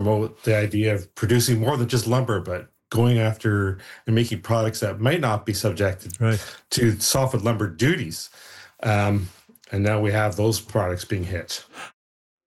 promote the idea of producing more than just lumber, but going after and making products that might not be subjected Right. to softwood lumber duties. And now we have those products being hit.